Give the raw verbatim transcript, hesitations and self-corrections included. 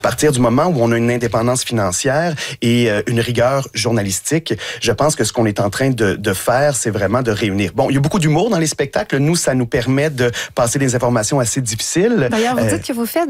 À partir du moment où on a une indépendance financière et euh, une rigueur journalistique, je pense que ce qu'on est en train de, de faire, c'est vraiment de réunir. Bon, il y a beaucoup d'humour dans les spectacles. Nous, ça nous permet de passer des informations assez difficiles. D'ailleurs, vous Euh, dites que vous faites